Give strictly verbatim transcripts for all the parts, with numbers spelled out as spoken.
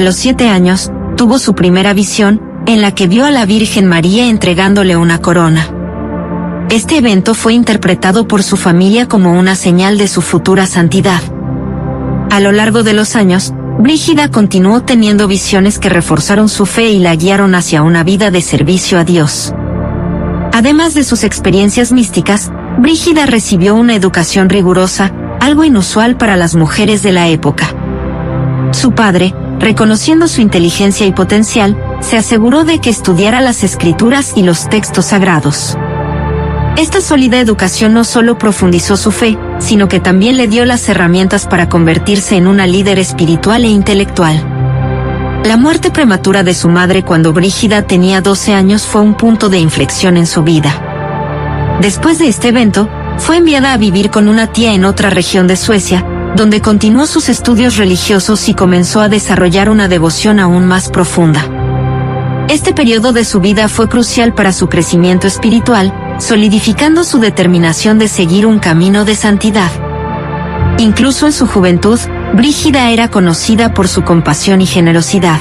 los siete años, tuvo su primera visión, en la que vio a la Virgen María entregándole una corona. Este evento fue interpretado por su familia como una señal de su futura santidad. A lo largo de los años, Brígida continuó teniendo visiones que reforzaron su fe y la guiaron hacia una vida de servicio a Dios. Además de sus experiencias místicas, Brígida recibió una educación rigurosa, algo inusual para las mujeres de la época. Su padre, reconociendo su inteligencia y potencial, se aseguró de que estudiara las escrituras y los textos sagrados. Esta sólida educación no solo profundizó su fe, sino que también le dio las herramientas para convertirse en una líder espiritual e intelectual. La muerte prematura de su madre cuando Brígida tenía doce años fue un punto de inflexión en su vida. Después de este evento, fue enviada a vivir con una tía en otra región de Suecia, donde continuó sus estudios religiosos y comenzó a desarrollar una devoción aún más profunda. Este periodo de su vida fue crucial para su crecimiento espiritual, solidificando su determinación de seguir un camino de santidad. Incluso en su juventud, Brígida era conocida por su compasión y generosidad.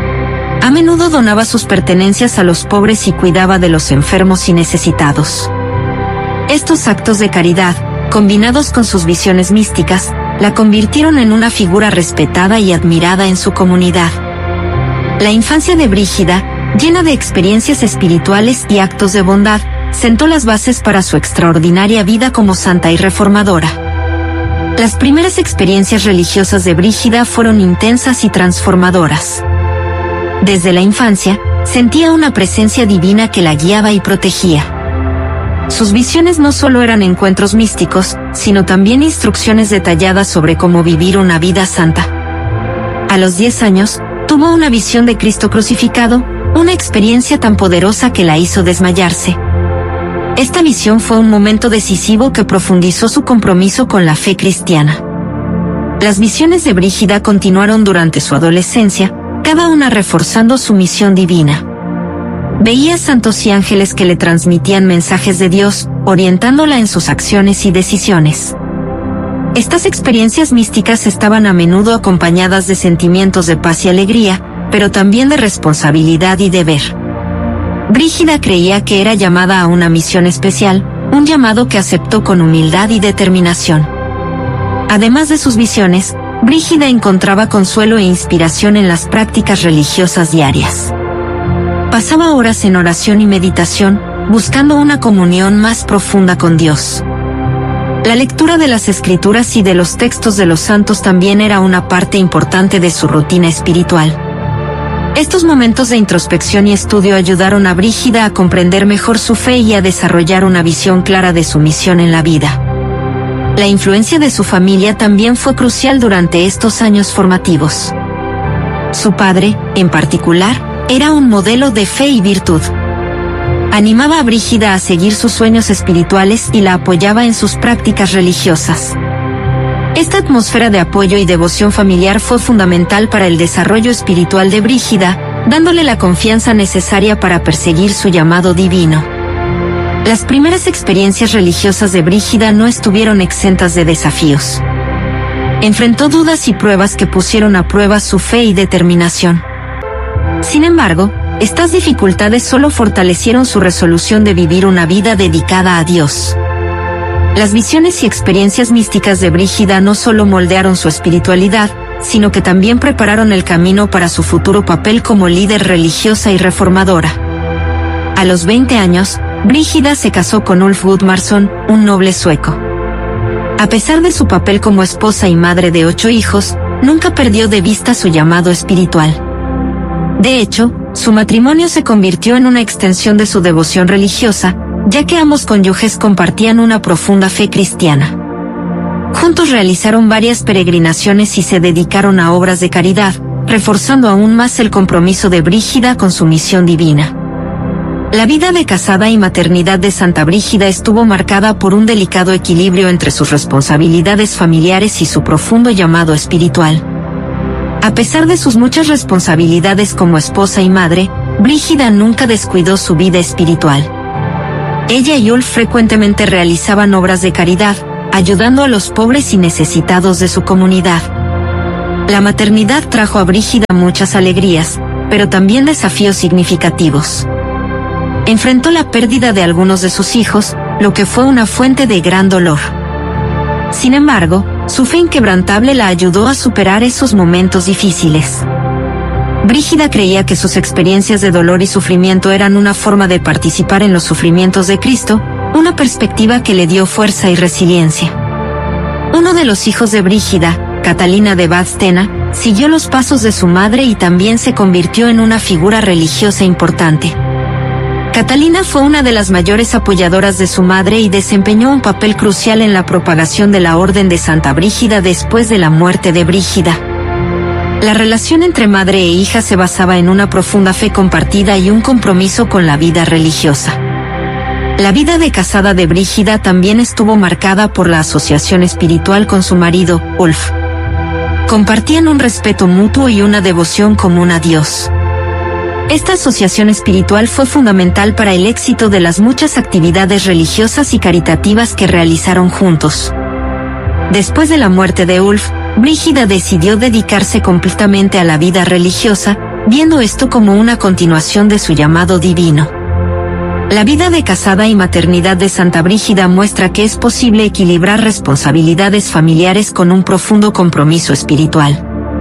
A menudo donaba sus pertenencias a los pobres y cuidaba de los enfermos y necesitados. Estos actos de caridad, combinados con sus visiones místicas, la convirtieron en una figura respetada y admirada en su comunidad. La infancia de Brígida, llena de experiencias espirituales y actos de bondad, sentó las bases para su extraordinaria vida como santa y reformadora. Las primeras experiencias religiosas de Brígida fueron intensas y transformadoras. Desde la infancia, sentía una presencia divina que la guiaba y protegía. Sus visiones no solo eran encuentros místicos, sino también instrucciones detalladas sobre cómo vivir una vida santa. A los diez años, tuvo una visión de Cristo crucificado, una experiencia tan poderosa que la hizo desmayarse. Esta visión fue un momento decisivo que profundizó su compromiso con la fe cristiana. Las visiones de Brígida continuaron durante su adolescencia, cada una reforzando su misión divina. Veía santos y ángeles que le transmitían mensajes de Dios, orientándola en sus acciones y decisiones. Estas experiencias místicas estaban a menudo acompañadas de sentimientos de paz y alegría, pero también de responsabilidad y deber. Brígida creía que era llamada a una misión especial, un llamado que aceptó con humildad y determinación. Además de sus visiones, Brígida encontraba consuelo e inspiración en las prácticas religiosas diarias. Pasaba horas en oración y meditación, buscando una comunión más profunda con Dios. La lectura de las escrituras y de los textos de los santos también era una parte importante de su rutina espiritual. Estos momentos de introspección y estudio ayudaron a Brígida a comprender mejor su fe y a desarrollar una visión clara de su misión en la vida. La influencia de su familia también fue crucial durante estos años formativos. Su padre, en particular, era un modelo de fe y virtud. Animaba a Brígida a seguir sus sueños espirituales y la apoyaba en sus prácticas religiosas. Esta atmósfera de apoyo y devoción familiar fue fundamental para el desarrollo espiritual de Brígida, dándole la confianza necesaria para perseguir su llamado divino. Las primeras experiencias religiosas de Brígida no estuvieron exentas de desafíos. Enfrentó dudas y pruebas que pusieron a prueba su fe y determinación. Sin embargo, estas dificultades solo fortalecieron su resolución de vivir una vida dedicada a Dios. Las visiones y experiencias místicas de Brígida no solo moldearon su espiritualidad, sino que también prepararon el camino para su futuro papel como líder religiosa y reformadora. A los veinte años, Brígida se casó con Ulf Gudmarsson, un noble sueco. A pesar de su papel como esposa y madre de ocho hijos, nunca perdió de vista su llamado espiritual. De hecho, su matrimonio se convirtió en una extensión de su devoción religiosa, ya que ambos cónyuges compartían una profunda fe cristiana. Juntos realizaron varias peregrinaciones y se dedicaron a obras de caridad, reforzando aún más el compromiso de Brígida con su misión divina. La vida de casada y maternidad de Santa Brígida estuvo marcada por un delicado equilibrio entre sus responsabilidades familiares y su profundo llamado espiritual. A pesar de sus muchas responsabilidades como esposa y madre, Brígida nunca descuidó su vida espiritual. Ella y Ulf frecuentemente realizaban obras de caridad, ayudando a los pobres y necesitados de su comunidad. La maternidad trajo a Brígida muchas alegrías, pero también desafíos significativos. Enfrentó la pérdida de algunos de sus hijos, lo que fue una fuente de gran dolor. Sin embargo, su fe inquebrantable la ayudó a superar esos momentos difíciles. Brígida creía que sus experiencias de dolor y sufrimiento eran una forma de participar en los sufrimientos de Cristo, una perspectiva que le dio fuerza y resiliencia. Uno de los hijos de Brígida, Catalina de Badstena, siguió los pasos de su madre y también se convirtió en una figura religiosa importante. Catalina fue una de las mayores apoyadoras de su madre y desempeñó un papel crucial en la propagación de la Orden de Santa Brígida después de la muerte de Brígida. La relación entre madre e hija se basaba en una profunda fe compartida y un compromiso con la vida religiosa. La vida de casada de Brígida también estuvo marcada por la asociación espiritual con su marido, Ulf. Compartían un respeto mutuo y una devoción común a Dios. Esta asociación espiritual fue fundamental para el éxito de las muchas actividades religiosas y caritativas que realizaron juntos. Después de la muerte de Ulf, Brígida decidió dedicarse completamente a la vida religiosa, viendo esto como una continuación de su llamado divino. La vida de casada y maternidad de Santa Brígida muestra que es posible equilibrar responsabilidades familiares con un profundo compromiso espiritual.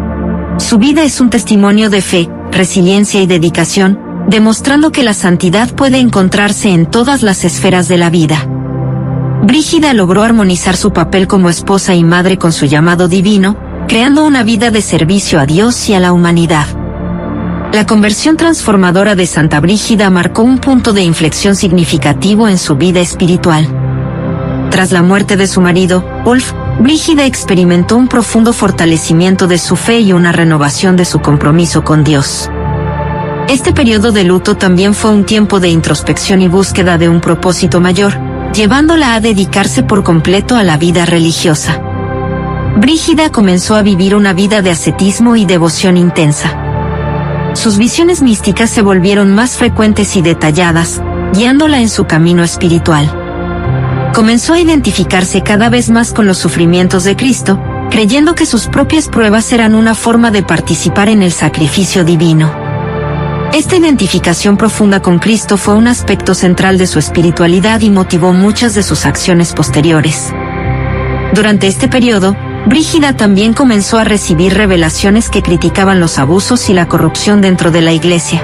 Su vida es un testimonio de fe, resiliencia y dedicación, demostrando que la santidad puede encontrarse en todas las esferas de la vida. Brígida logró armonizar su papel como esposa y madre con su llamado divino, creando una vida de servicio a Dios y a la humanidad. La conversión transformadora de Santa Brígida marcó un punto de inflexión significativo en su vida espiritual. Tras la muerte de su marido, Ulf, Brígida experimentó un profundo fortalecimiento de su fe y una renovación de su compromiso con Dios. Este periodo de luto también fue un tiempo de introspección y búsqueda de un propósito mayor, llevándola a dedicarse por completo a la vida religiosa. Brígida comenzó a vivir una vida de ascetismo y devoción intensa. Sus visiones místicas se volvieron más frecuentes y detalladas, guiándola en su camino espiritual. Comenzó a identificarse cada vez más con los sufrimientos de Cristo, creyendo que sus propias pruebas eran una forma de participar en el sacrificio divino. Esta identificación profunda con Cristo fue un aspecto central de su espiritualidad y motivó muchas de sus acciones posteriores. Durante este periodo, Brígida también comenzó a recibir revelaciones que criticaban los abusos y la corrupción dentro de la Iglesia.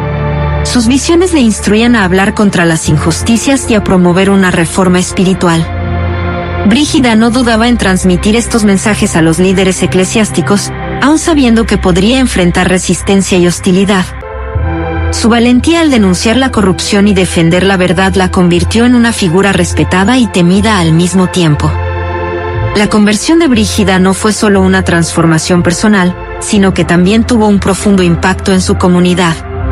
Sus visiones le instruían a hablar contra las injusticias y a promover una reforma espiritual. Brígida no dudaba en transmitir estos mensajes a los líderes eclesiásticos, aun sabiendo que podría enfrentar resistencia y hostilidad. Su valentía al denunciar la corrupción y defender la verdad la convirtió en una figura respetada y temida al mismo tiempo. La conversión de Brígida no fue solo una transformación personal, sino que también tuvo un profundo impacto en su comunidad.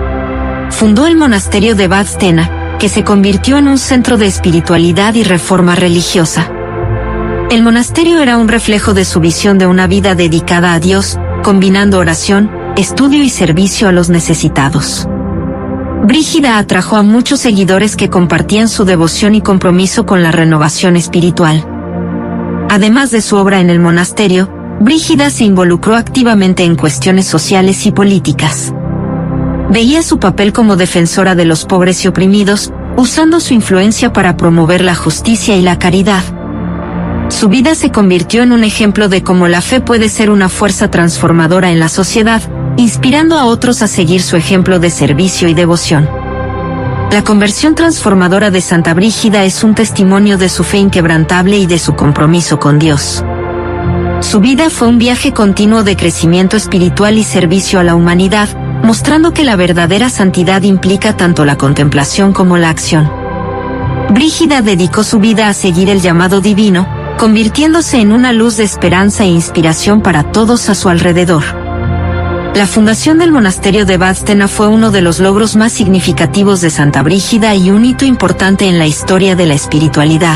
Fundó el monasterio de Badstena, que se convirtió en un centro de espiritualidad y reforma religiosa. El monasterio era un reflejo de su visión de una vida dedicada a Dios, combinando oración, estudio y servicio a los necesitados. Brígida atrajo a muchos seguidores que compartían su devoción y compromiso con la renovación espiritual. Además de su obra en el monasterio, Brígida se involucró activamente en cuestiones sociales y políticas. Veía su papel como defensora de los pobres y oprimidos, usando su influencia para promover la justicia y la caridad. Su vida se convirtió en un ejemplo de cómo la fe puede ser una fuerza transformadora en la sociedad, inspirando a otros a seguir su ejemplo de servicio y devoción. La conversión transformadora de Santa Brígida es un testimonio de su fe inquebrantable y de su compromiso con Dios. Su vida fue un viaje continuo de crecimiento espiritual y servicio a la humanidad, mostrando que la verdadera santidad implica tanto la contemplación como la acción. Brígida dedicó su vida a seguir el llamado divino, convirtiéndose en una luz de esperanza e inspiración para todos a su alrededor. La fundación del monasterio de Badstena fue uno de los logros más significativos de Santa Brígida y un hito importante en la historia de la espiritualidad.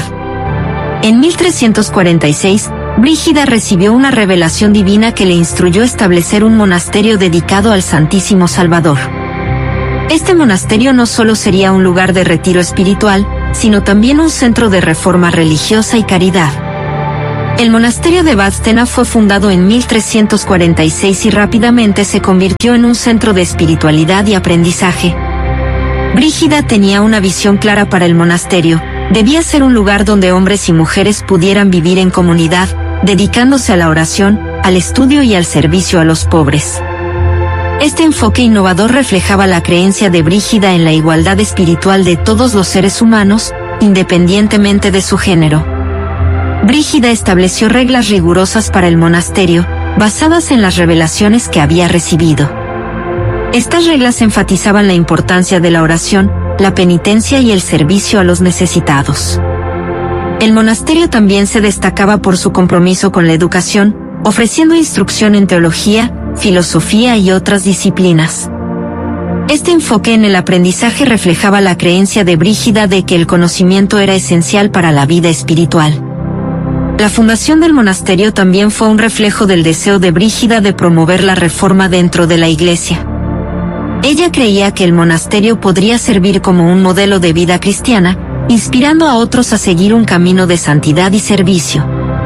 En mil trescientos cuarenta y seis, Brígida recibió una revelación divina que le instruyó a establecer un monasterio dedicado al Santísimo Salvador. Este monasterio no solo sería un lugar de retiro espiritual, sino también un centro de reforma religiosa y caridad. El monasterio de Vadstena fue fundado en mil trescientos cuarenta y seis y rápidamente se convirtió en un centro de espiritualidad y aprendizaje. Brígida tenía una visión clara para el monasterio: debía ser un lugar donde hombres y mujeres pudieran vivir en comunidad, dedicándose a la oración, al estudio y al servicio a los pobres. Este enfoque innovador reflejaba la creencia de Brígida en la igualdad espiritual de todos los seres humanos, independientemente de su género. Brígida estableció reglas rigurosas para el monasterio, basadas en las revelaciones que había recibido. Estas reglas enfatizaban la importancia de la oración, la penitencia y el servicio a los necesitados. El monasterio también se destacaba por su compromiso con la educación, ofreciendo instrucción en teología, filosofía y otras disciplinas. Este enfoque en el aprendizaje reflejaba la creencia de Brígida de que el conocimiento era esencial para la vida espiritual. La fundación del monasterio también fue un reflejo del deseo de Brígida de promover la reforma dentro de la Iglesia. Ella creía que el monasterio podría servir como un modelo de vida cristiana, inspirando a otros a seguir un camino de santidad y servicio.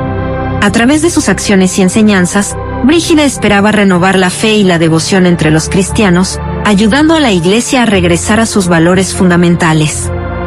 A través de sus acciones y enseñanzas, Brígida esperaba renovar la fe y la devoción entre los cristianos, ayudando a la Iglesia a regresar a sus valores fundamentales.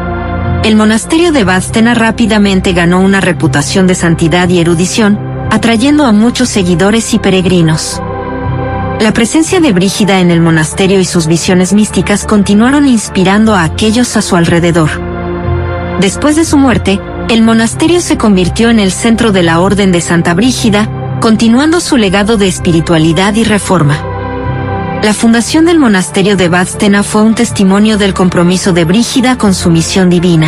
El monasterio de Vadstena rápidamente ganó una reputación de santidad y erudición, atrayendo a muchos seguidores y peregrinos. La presencia de Brígida en el monasterio y sus visiones místicas continuaron inspirando a aquellos a su alrededor. Después de su muerte, el monasterio se convirtió en el centro de la Orden de Santa Brígida, continuando su legado de espiritualidad y reforma. La fundación del monasterio de Vadstena fue un testimonio del compromiso de Brígida con su misión divina.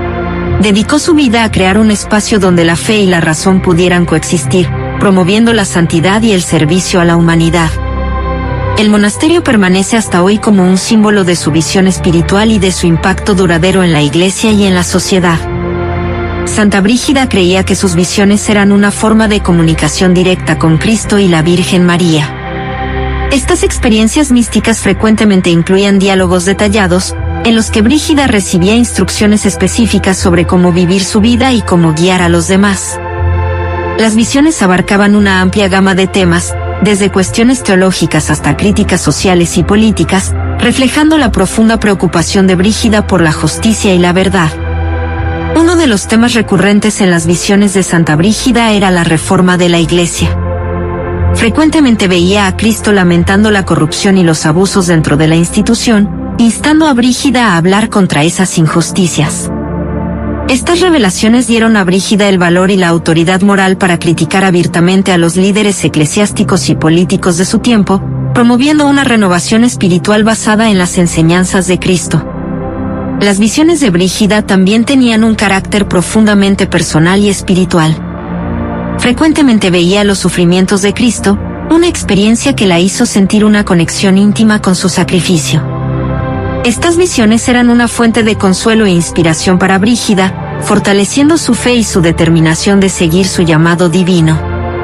Dedicó su vida a crear un espacio donde la fe y la razón pudieran coexistir, promoviendo la santidad y el servicio a la humanidad. El monasterio permanece hasta hoy como un símbolo de su visión espiritual y de su impacto duradero en la Iglesia y en la sociedad. Santa Brígida creía que sus visiones eran una forma de comunicación directa con Cristo y la Virgen María. Estas experiencias místicas frecuentemente incluían diálogos detallados, en los que Brígida recibía instrucciones específicas sobre cómo vivir su vida y cómo guiar a los demás. Las visiones abarcaban una amplia gama de temas, desde cuestiones teológicas hasta críticas sociales y políticas, reflejando la profunda preocupación de Brígida por la justicia y la verdad. Uno de los temas recurrentes en las visiones de Santa Brígida era la reforma de la Iglesia. Frecuentemente veía a Cristo lamentando la corrupción y los abusos dentro de la institución, instando a Brígida a hablar contra esas injusticias. Estas revelaciones dieron a Brígida el valor y la autoridad moral para criticar abiertamente a los líderes eclesiásticos y políticos de su tiempo, promoviendo una renovación espiritual basada en las enseñanzas de Cristo. Las visiones de Brígida también tenían un carácter profundamente personal y espiritual. Frecuentemente veía los sufrimientos de Cristo, una experiencia que la hizo sentir una conexión íntima con su sacrificio. Estas visiones eran una fuente de consuelo e inspiración para Brígida, fortaleciendo su fe y su determinación de seguir su llamado divino.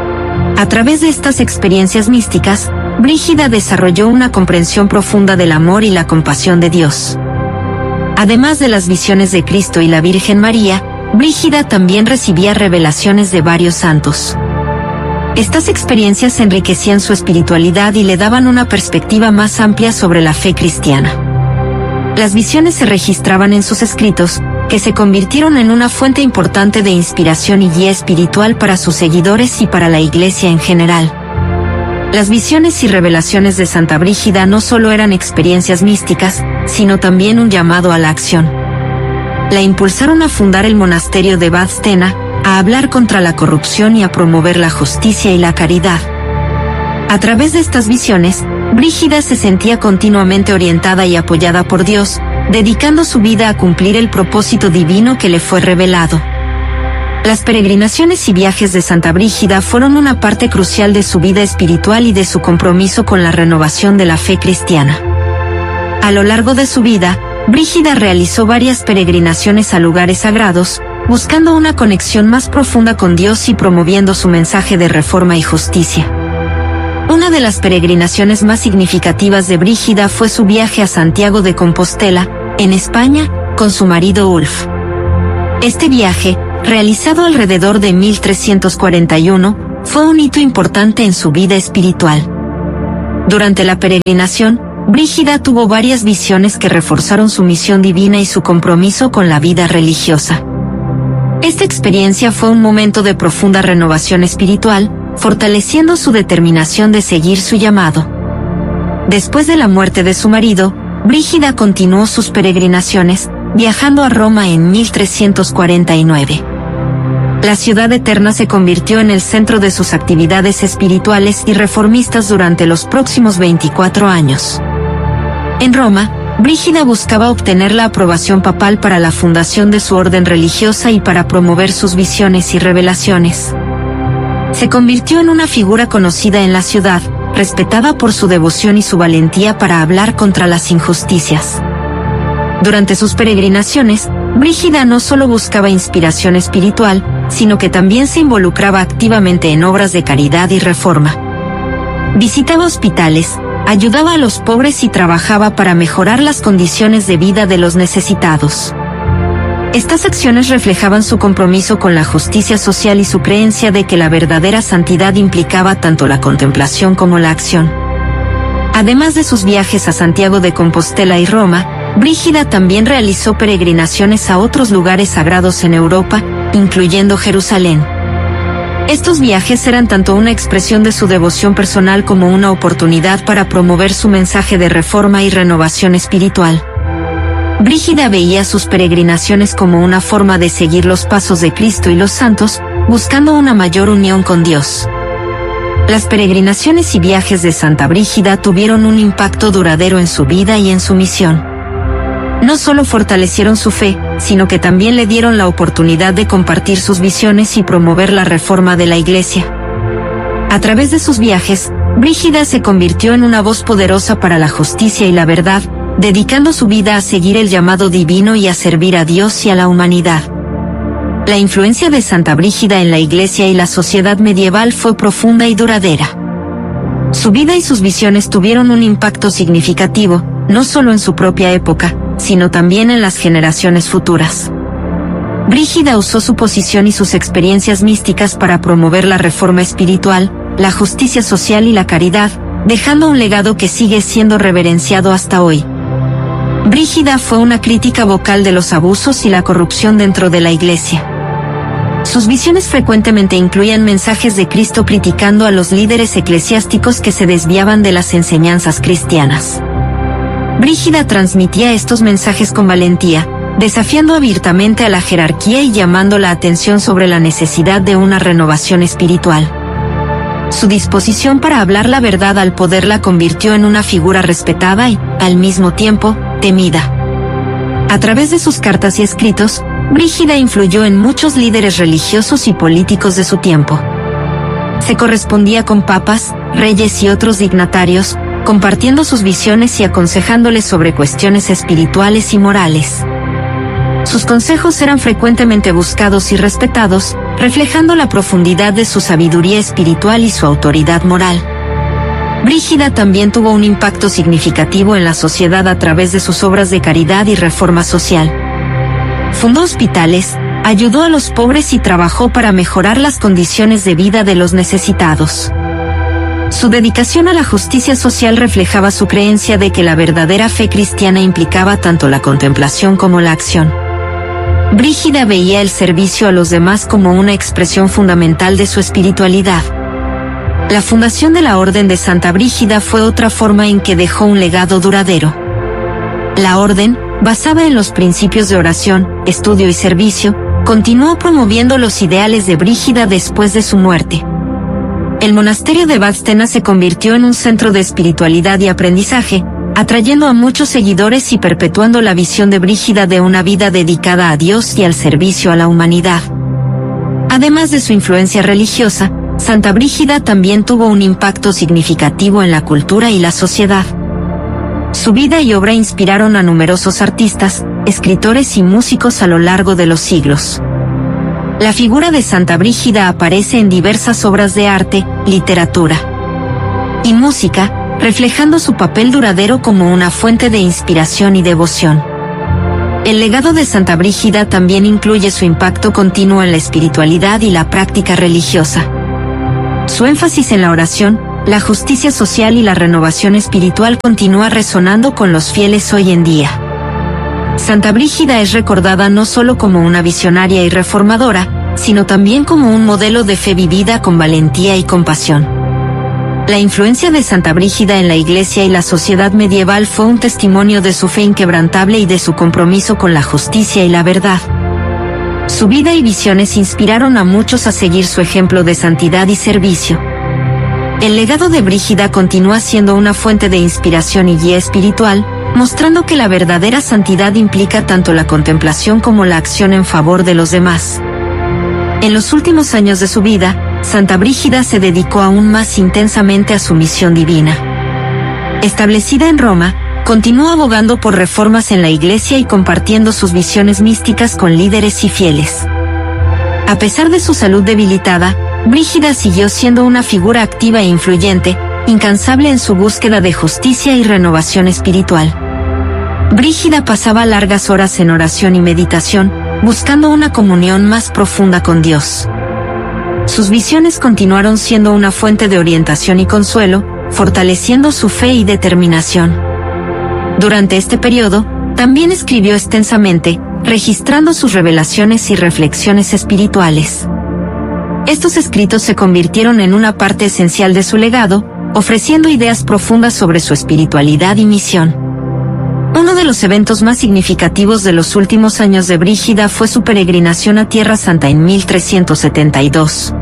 A través de estas experiencias místicas, Brígida desarrolló una comprensión profunda del amor y la compasión de Dios. Además de las visiones de Cristo y la Virgen María, Brígida también recibía revelaciones de varios santos. Estas experiencias enriquecían su espiritualidad y le daban una perspectiva más amplia sobre la fe cristiana. Las visiones se registraban en sus escritos, que se convirtieron en una fuente importante de inspiración y guía espiritual para sus seguidores y para la Iglesia en general. Las visiones y revelaciones de Santa Brígida no solo eran experiencias místicas, sino también un llamado a la acción. La impulsaron a fundar el monasterio de Vadstena, a hablar contra la corrupción y a promover la justicia y la caridad. A través de estas visiones, Brígida se sentía continuamente orientada y apoyada por Dios, dedicando su vida a cumplir el propósito divino que le fue revelado. Las peregrinaciones y viajes de Santa Brígida fueron una parte crucial de su vida espiritual y de su compromiso con la renovación de la fe cristiana. A lo largo de su vida, Brígida realizó varias peregrinaciones a lugares sagrados, buscando una conexión más profunda con Dios y promoviendo su mensaje de reforma y justicia. Una de las peregrinaciones más significativas de Brígida fue su viaje a Santiago de Compostela, en España, con su marido Ulf. Este viaje, realizado alrededor de mil trescientos cuarenta y uno, fue un hito importante en su vida espiritual. Durante la peregrinación, Brígida tuvo varias visiones que reforzaron su misión divina y su compromiso con la vida religiosa. Esta experiencia fue un momento de profunda renovación espiritual, fortaleciendo su determinación de seguir su llamado. Después de la muerte de su marido, Brígida continuó sus peregrinaciones, viajando a Roma en mil trescientos cuarenta y nueve. La ciudad eterna se convirtió en el centro de sus actividades espirituales y reformistas durante los próximos veinticuatro años. En Roma, Brígida buscaba obtener la aprobación papal para la fundación de su orden religiosa y para promover sus visiones y revelaciones. Se convirtió en una figura conocida en la ciudad, respetada por su devoción y su valentía para hablar contra las injusticias. Durante sus peregrinaciones, Brígida no solo buscaba inspiración espiritual, sino que también se involucraba activamente en obras de caridad y reforma. Visitaba hospitales, ayudaba a los pobres y trabajaba para mejorar las condiciones de vida de los necesitados. Estas acciones reflejaban su compromiso con la justicia social y su creencia de que la verdadera santidad implicaba tanto la contemplación como la acción. Además de sus viajes a Santiago de Compostela y Roma, Brígida también realizó peregrinaciones a otros lugares sagrados en Europa, incluyendo Jerusalén. Estos viajes eran tanto una expresión de su devoción personal como una oportunidad para promover su mensaje de reforma y renovación espiritual. Brígida veía sus peregrinaciones como una forma de seguir los pasos de Cristo y los santos, buscando una mayor unión con Dios. Las peregrinaciones y viajes de Santa Brígida tuvieron un impacto duradero en su vida y en su misión. No solo fortalecieron su fe, sino que también le dieron la oportunidad de compartir sus visiones y promover la reforma de la Iglesia. A través de sus viajes, Brígida se convirtió en una voz poderosa para la justicia y la verdad, dedicando su vida a seguir el llamado divino y a servir a Dios y a la humanidad. La influencia de Santa Brígida en la Iglesia y la sociedad medieval fue profunda y duradera. Su vida y sus visiones tuvieron un impacto significativo, no solo en su propia época, sino también en las generaciones futuras. Brígida usó su posición y sus experiencias místicas para promover la reforma espiritual, la justicia social y la caridad, dejando un legado que sigue siendo reverenciado hasta hoy. Brígida fue una crítica vocal de los abusos y la corrupción dentro de la Iglesia. Sus visiones frecuentemente incluían mensajes de Cristo criticando a los líderes eclesiásticos que se desviaban de las enseñanzas cristianas. Brígida transmitía estos mensajes con valentía, desafiando abiertamente a la jerarquía y llamando la atención sobre la necesidad de una renovación espiritual. Su disposición para hablar la verdad al poder la convirtió en una figura respetada y, al mismo tiempo, temida. A través de sus cartas y escritos, Brígida influyó en muchos líderes religiosos y políticos de su tiempo. Se correspondía con papas, reyes y otros dignatarios, compartiendo sus visiones y aconsejándoles sobre cuestiones espirituales y morales. Sus consejos eran frecuentemente buscados y respetados, reflejando la profundidad de su sabiduría espiritual y su autoridad moral. Brígida también tuvo un impacto significativo en la sociedad a través de sus obras de caridad y reforma social. Fundó hospitales, ayudó a los pobres y trabajó para mejorar las condiciones de vida de los necesitados. Su dedicación a la justicia social reflejaba su creencia de que la verdadera fe cristiana implicaba tanto la contemplación como la acción. Brígida veía el servicio a los demás como una expresión fundamental de su espiritualidad. La fundación de la Orden de Santa Brígida fue otra forma en que dejó un legado duradero. La orden, basada en los principios de oración, estudio y servicio, continuó promoviendo los ideales de Brígida después de su muerte. El monasterio de Vadstena se convirtió en un centro de espiritualidad y aprendizaje, atrayendo a muchos seguidores y perpetuando la visión de Brígida de una vida dedicada a Dios y al servicio a la humanidad. Además de su influencia religiosa, Santa Brígida también tuvo un impacto significativo en la cultura y la sociedad. Su vida y obra inspiraron a numerosos artistas, escritores y músicos a lo largo de los siglos. La figura de Santa Brígida aparece en diversas obras de arte, literatura y música, reflejando su papel duradero como una fuente de inspiración y devoción. El legado de Santa Brígida también incluye su impacto continuo en la espiritualidad y la práctica religiosa. Su énfasis en la oración, la justicia social y la renovación espiritual continúa resonando con los fieles hoy en día. Santa Brígida es recordada no solo como una visionaria y reformadora, sino también como un modelo de fe vivida con valentía y compasión. La influencia de Santa Brígida en la Iglesia y la sociedad medieval fue un testimonio de su fe inquebrantable y de su compromiso con la justicia y la verdad. Su vida y visiones inspiraron a muchos a seguir su ejemplo de santidad y servicio. El legado de Brígida continúa siendo una fuente de inspiración y guía espiritual, mostrando que la verdadera santidad implica tanto la contemplación como la acción en favor de los demás. En los últimos años de su vida, Santa Brígida se dedicó aún más intensamente a su misión divina. Establecida en Roma, continuó abogando por reformas en la Iglesia y compartiendo sus visiones místicas con líderes y fieles. A pesar de su salud debilitada, Brígida siguió siendo una figura activa e influyente, incansable en su búsqueda de justicia y renovación espiritual. Brígida pasaba largas horas en oración y meditación, buscando una comunión más profunda con Dios. Sus visiones continuaron siendo una fuente de orientación y consuelo, fortaleciendo su fe y determinación. Durante este periodo, también escribió extensamente, registrando sus revelaciones y reflexiones espirituales. Estos escritos se convirtieron en una parte esencial de su legado, ofreciendo ideas profundas sobre su espiritualidad y misión. Uno de los eventos más significativos de los últimos años de Brígida fue su peregrinación a Tierra Santa en mil trescientos setenta y dos.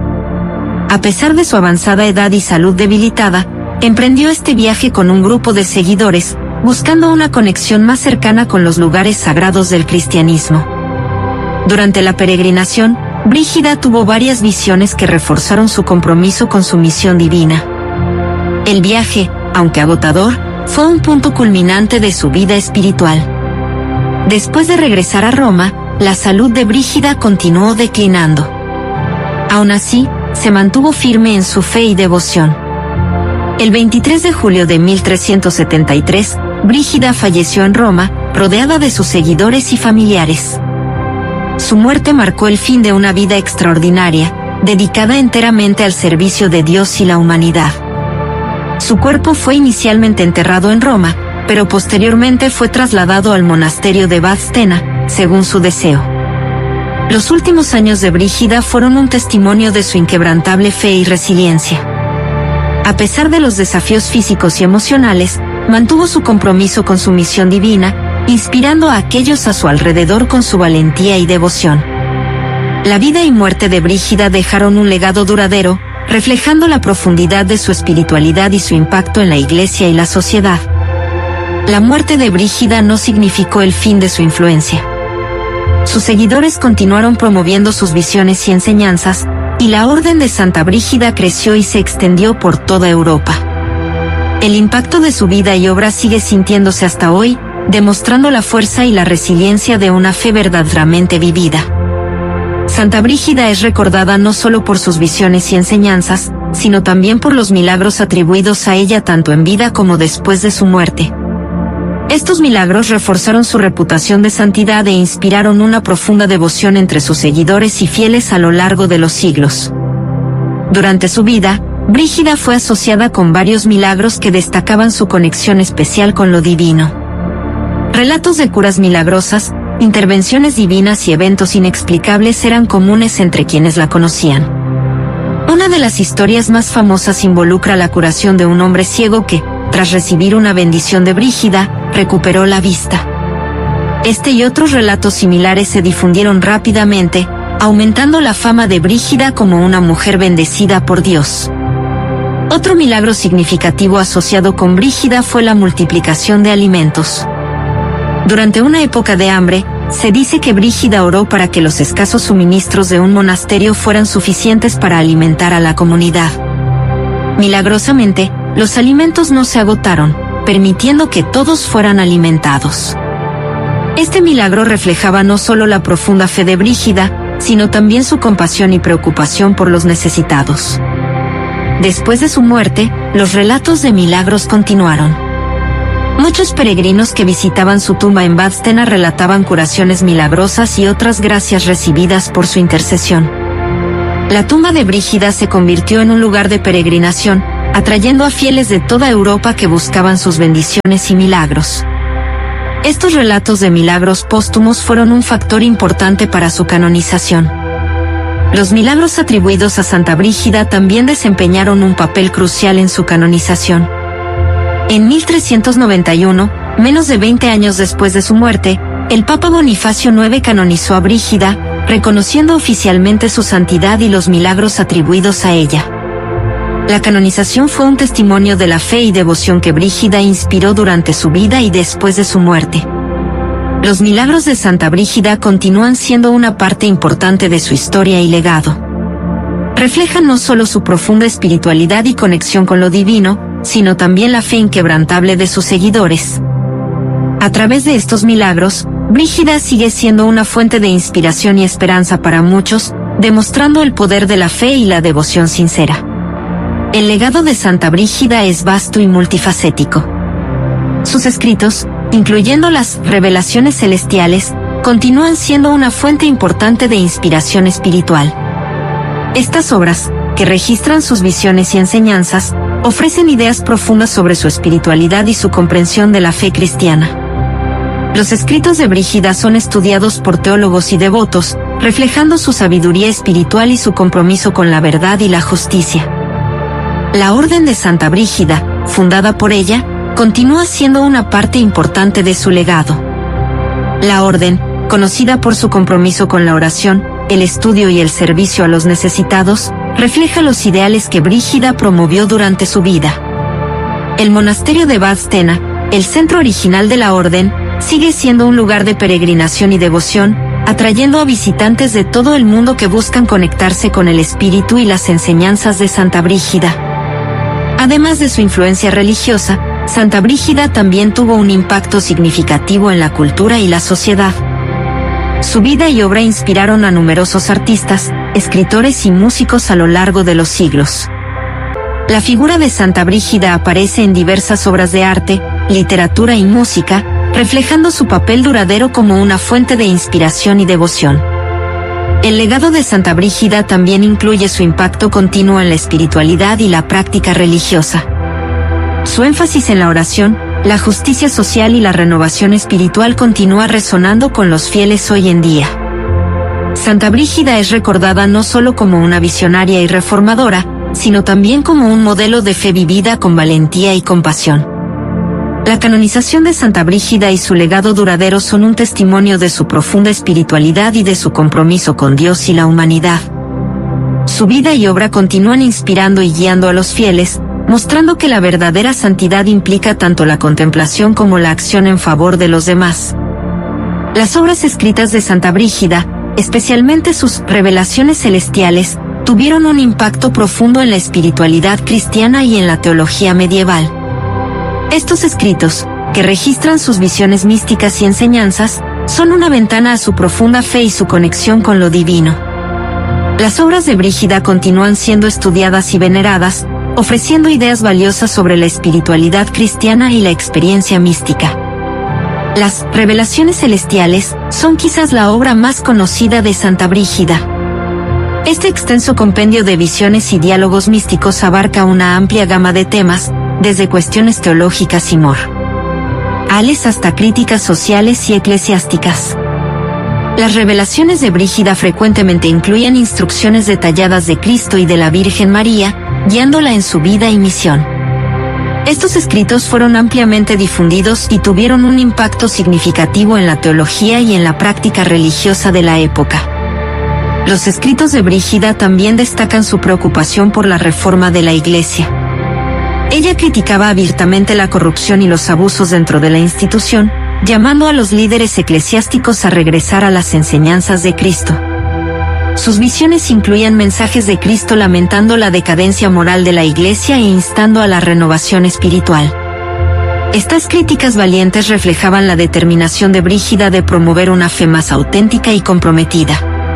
A pesar de su avanzada edad y salud debilitada, emprendió este viaje con un grupo de seguidores, buscando una conexión más cercana con los lugares sagrados del cristianismo. Durante la peregrinación, Brígida tuvo varias visiones que reforzaron su compromiso con su misión divina. El viaje, aunque agotador, fue un punto culminante de su vida espiritual. Después de regresar a Roma, la salud de Brígida continuó declinando. Aún así, se mantuvo firme en su fe y devoción. El veintitrés de julio de mil trescientos setenta y tres, Brígida falleció en Roma, rodeada de sus seguidores y familiares. Su muerte marcó el fin de una vida extraordinaria, dedicada enteramente al servicio de Dios y la humanidad. Su cuerpo fue inicialmente enterrado en Roma, pero posteriormente fue trasladado al monasterio de Vadstena, según su deseo. Los últimos años de Brígida fueron un testimonio de su inquebrantable fe y resiliencia. A pesar de los desafíos físicos y emocionales, mantuvo su compromiso con su misión divina, inspirando a aquellos a su alrededor con su valentía y devoción. La vida y muerte de Brígida dejaron un legado duradero, reflejando la profundidad de su espiritualidad y su impacto en la Iglesia y la sociedad. La muerte de Brígida no significó el fin de su influencia. Sus seguidores continuaron promoviendo sus visiones y enseñanzas, y la Orden de Santa Brígida creció y se extendió por toda Europa. El impacto de su vida y obra sigue sintiéndose hasta hoy, demostrando la fuerza y la resiliencia de una fe verdaderamente vivida. Santa Brígida es recordada no solo por sus visiones y enseñanzas, sino también por los milagros atribuidos a ella tanto en vida como después de su muerte. Estos milagros reforzaron su reputación de santidad e inspiraron una profunda devoción entre sus seguidores y fieles a lo largo de los siglos. Durante su vida, Brígida fue asociada con varios milagros que destacaban su conexión especial con lo divino. Relatos de curas milagrosas, intervenciones divinas y eventos inexplicables eran comunes entre quienes la conocían. Una de las historias más famosas involucra la curación de un hombre ciego que, tras recibir una bendición de Brígida, recuperó la vista. Este y otros relatos similares se difundieron rápidamente, aumentando la fama de Brígida como una mujer bendecida por Dios. Otro milagro significativo asociado con Brígida fue la multiplicación de alimentos. Durante una época de hambre, se dice que Brígida oró para que los escasos suministros de un monasterio fueran suficientes para alimentar a la comunidad. Milagrosamente, los alimentos no se agotaron, permitiendo que todos fueran alimentados. Este milagro reflejaba no solo la profunda fe de Brígida, sino también su compasión y preocupación por los necesitados. Después de su muerte, los relatos de milagros continuaron. Muchos peregrinos que visitaban su tumba en Vadstena relataban curaciones milagrosas y otras gracias recibidas por su intercesión. La tumba de Brígida se convirtió en un lugar de peregrinación, atrayendo a fieles de toda Europa que buscaban sus bendiciones y milagros. Estos relatos de milagros póstumos fueron un factor importante para su canonización. Los milagros atribuidos a Santa Brígida también desempeñaron un papel crucial en su canonización. En mil trescientos noventa y uno, menos de veinte años después de su muerte, el Papa Bonifacio noveno canonizó a Brígida, reconociendo oficialmente su santidad y los milagros atribuidos a ella. La canonización fue un testimonio de la fe y devoción que Brígida inspiró durante su vida y después de su muerte. Los milagros de Santa Brígida continúan siendo una parte importante de su historia y legado. Reflejan no solo su profunda espiritualidad y conexión con lo divino, sino también la fe inquebrantable de sus seguidores. A través de estos milagros, Brígida sigue siendo una fuente de inspiración y esperanza para muchos, demostrando el poder de la fe y la devoción sincera. El legado de Santa Brígida es vasto y multifacético. Sus escritos, incluyendo las revelaciones celestiales, continúan siendo una fuente importante de inspiración espiritual. Estas obras, que registran sus visiones y enseñanzas, ofrecen ideas profundas sobre su espiritualidad y su comprensión de la fe cristiana. Los escritos de Brígida son estudiados por teólogos y devotos, reflejando su sabiduría espiritual y su compromiso con la verdad y la justicia. La Orden de Santa Brígida, fundada por ella, continúa siendo una parte importante de su legado. La Orden, conocida por su compromiso con la oración, el estudio y el servicio a los necesitados, refleja los ideales que Brígida promovió durante su vida. El monasterio de Vadstena, el centro original de la Orden, sigue siendo un lugar de peregrinación y devoción, atrayendo a visitantes de todo el mundo que buscan conectarse con el espíritu y las enseñanzas de Santa Brígida. Además de su influencia religiosa, Santa Brígida también tuvo un impacto significativo en la cultura y la sociedad. Su vida y obra inspiraron a numerosos artistas, escritores y músicos a lo largo de los siglos. La figura de Santa Brígida aparece en diversas obras de arte, literatura y música, reflejando su papel duradero como una fuente de inspiración y devoción. El legado de Santa Brígida también incluye su impacto continuo en la espiritualidad y la práctica religiosa. Su énfasis en la oración, la justicia social y la renovación espiritual continúa resonando con los fieles hoy en día. Santa Brígida es recordada no solo como una visionaria y reformadora, sino también como un modelo de fe vivida con valentía y compasión. La canonización de Santa Brígida y su legado duradero son un testimonio de su profunda espiritualidad y de su compromiso con Dios y la humanidad. Su vida y obra continúan inspirando y guiando a los fieles, mostrando que la verdadera santidad implica tanto la contemplación como la acción en favor de los demás. Las obras escritas de Santa Brígida, especialmente sus revelaciones celestiales, tuvieron un impacto profundo en la espiritualidad cristiana y en la teología medieval. Estos escritos, que registran sus visiones místicas y enseñanzas, son una ventana a su profunda fe y su conexión con lo divino. Las obras de Brígida continúan siendo estudiadas y veneradas, ofreciendo ideas valiosas sobre la espiritualidad cristiana y la experiencia mística. Las revelaciones celestiales son quizás la obra más conocida de Santa Brígida. Este extenso compendio de visiones y diálogos místicos abarca una amplia gama de temas, desde cuestiones teológicas y morales hasta críticas sociales y eclesiásticas. Las revelaciones de Brígida frecuentemente incluyen instrucciones detalladas de Cristo y de la Virgen María, guiándola en su vida y misión. Estos escritos fueron ampliamente difundidos y tuvieron un impacto significativo en la teología y en la práctica religiosa de la época. Los escritos de Brígida también destacan su preocupación por la reforma de la Iglesia. Ella criticaba abiertamente la corrupción y los abusos dentro de la institución, llamando a los líderes eclesiásticos a regresar a las enseñanzas de Cristo. Sus visiones incluían mensajes de Cristo lamentando la decadencia moral de la Iglesia e instando a la renovación espiritual. Estas críticas valientes reflejaban la determinación de Brígida de promover una fe más auténtica y comprometida.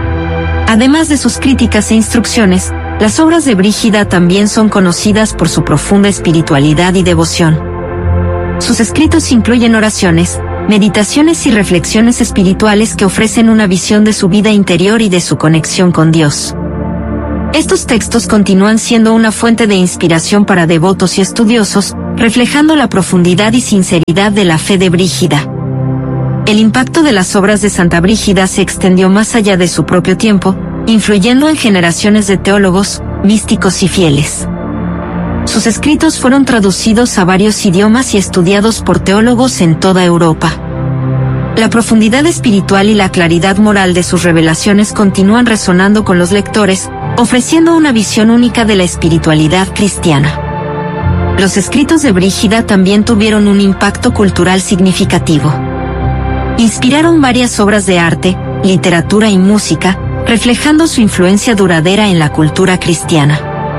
Además de sus críticas e instrucciones, las obras de Brígida también son conocidas por su profunda espiritualidad y devoción. Sus escritos incluyen oraciones, meditaciones y reflexiones espirituales que ofrecen una visión de su vida interior y de su conexión con Dios. Estos textos continúan siendo una fuente de inspiración para devotos y estudiosos, reflejando la profundidad y sinceridad de la fe de Brígida. El impacto de las obras de Santa Brígida se extendió más allá de su propio tiempo, influyendo en generaciones de teólogos, místicos y fieles. Sus escritos fueron traducidos a varios idiomas y estudiados por teólogos en toda Europa. La profundidad espiritual y la claridad moral de sus revelaciones continúan resonando con los lectores, ofreciendo una visión única de la espiritualidad cristiana. Los escritos de Brígida también tuvieron un impacto cultural significativo. Inspiraron varias obras de arte, literatura y música, reflejando su influencia duradera en la cultura cristiana.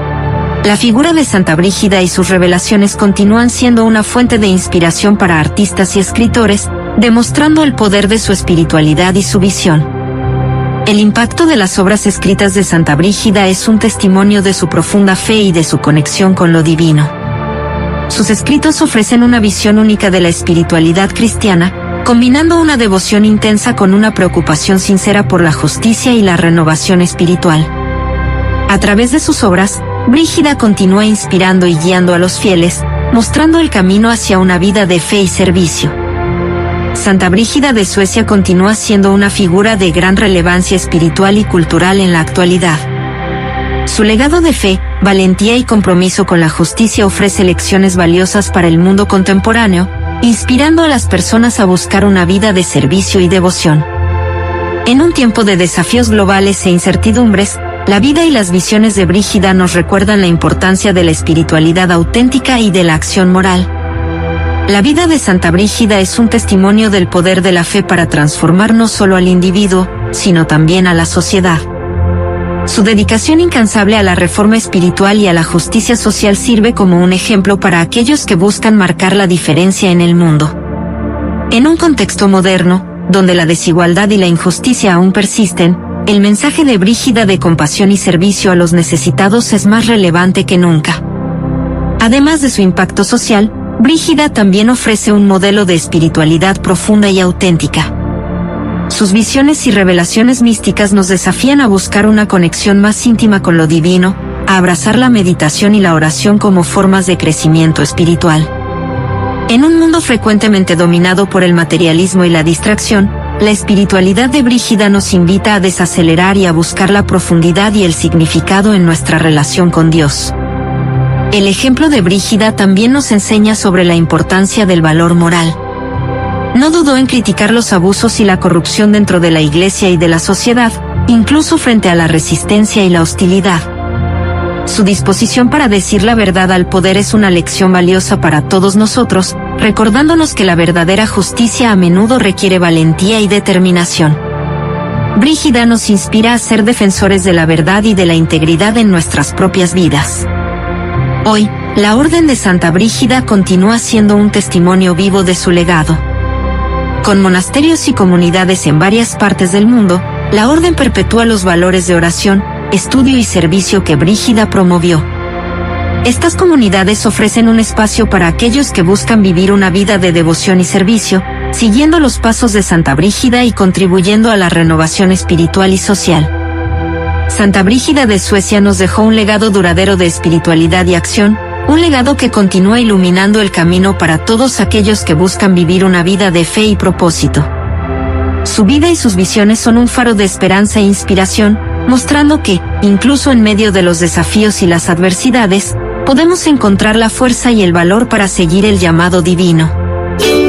La figura de Santa Brígida y sus revelaciones continúan siendo una fuente de inspiración para artistas y escritores, demostrando el poder de su espiritualidad y su visión. El impacto de las obras escritas de Santa Brígida es un testimonio de su profunda fe y de su conexión con lo divino. Sus escritos ofrecen una visión única de la espiritualidad cristiana, combinando una devoción intensa con una preocupación sincera por la justicia y la renovación espiritual. A través de sus obras, Brígida continúa inspirando y guiando a los fieles, mostrando el camino hacia una vida de fe y servicio. Santa Brígida de Suecia continúa siendo una figura de gran relevancia espiritual y cultural en la actualidad. Su legado de fe, valentía y compromiso con la justicia ofrece lecciones valiosas para el mundo contemporáneo, inspirando a las personas a buscar una vida de servicio y devoción. En un tiempo de desafíos globales e incertidumbres, la vida y las visiones de Brígida nos recuerdan la importancia de la espiritualidad auténtica y de la acción moral. La vida de Santa Brígida es un testimonio del poder de la fe para transformar no solo al individuo, sino también a la sociedad. Su dedicación incansable a la reforma espiritual y a la justicia social sirve como un ejemplo para aquellos que buscan marcar la diferencia en el mundo. En un contexto moderno, donde la desigualdad y la injusticia aún persisten, el mensaje de Brígida de compasión y servicio a los necesitados es más relevante que nunca. Además de su impacto social, Brígida también ofrece un modelo de espiritualidad profunda y auténtica. Sus visiones y revelaciones místicas nos desafían a buscar una conexión más íntima con lo divino, a abrazar la meditación y la oración como formas de crecimiento espiritual. En un mundo frecuentemente dominado por el materialismo y la distracción, la espiritualidad de Brígida nos invita a desacelerar y a buscar la profundidad y el significado en nuestra relación con Dios. El ejemplo de Brígida también nos enseña sobre la importancia del valor moral. No dudó en criticar los abusos y la corrupción dentro de la Iglesia y de la sociedad, incluso frente a la resistencia y la hostilidad. Su disposición para decir la verdad al poder es una lección valiosa para todos nosotros, recordándonos que la verdadera justicia a menudo requiere valentía y determinación. Brígida nos inspira a ser defensores de la verdad y de la integridad en nuestras propias vidas. Hoy, la Orden de Santa Brígida continúa siendo un testimonio vivo de su legado. Con monasterios y comunidades en varias partes del mundo, la Orden perpetúa los valores de oración, estudio y servicio que Brígida promovió. Estas comunidades ofrecen un espacio para aquellos que buscan vivir una vida de devoción y servicio, siguiendo los pasos de Santa Brígida y contribuyendo a la renovación espiritual y social. Santa Brígida de Suecia nos dejó un legado duradero de espiritualidad y acción, un legado que continúa iluminando el camino para todos aquellos que buscan vivir una vida de fe y propósito. Su vida y sus visiones son un faro de esperanza e inspiración, mostrando que, incluso en medio de los desafíos y las adversidades, podemos encontrar la fuerza y el valor para seguir el llamado divino.